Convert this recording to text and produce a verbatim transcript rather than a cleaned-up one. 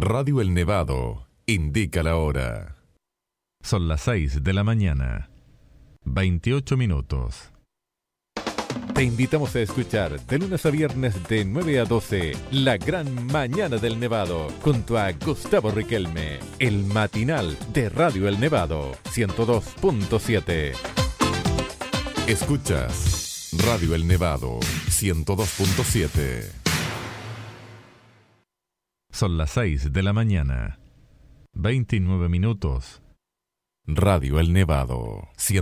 Radio El Nevado indica la hora. Son las seis de la mañana, veintiocho minutos. Te invitamos a escuchar de lunes a viernes de nueve a doce La Gran Mañana del Nevado junto a Gustavo Riquelme, el matinal de Radio El Nevado ciento dos punto siete. Escuchas Radio El Nevado ciento dos punto siete. Son las seis de la mañana, veintinueve minutos. Radio El Nevado